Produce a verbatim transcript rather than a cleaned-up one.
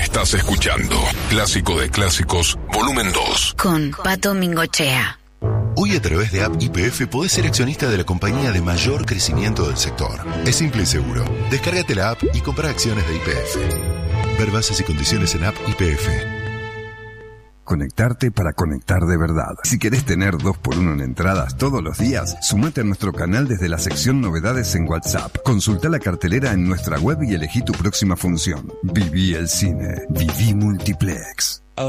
Estás escuchando Clásico de Clásicos, volumen dos. Con Pato Mingochea. Hoy a través de App Y P F podés ser accionista de la compañía de mayor crecimiento del sector. Es simple y seguro. Descárgate la app y compra acciones de Y P F. Ver bases y condiciones en App Y P F. Conectarte para conectar de verdad. Si querés tener dos por uno en entradas todos los días, sumate a nuestro canal desde la sección Novedades en WhatsApp. Consulta la cartelera en nuestra web y elegí tu próxima función. Viví el cine. Viví Multiplex.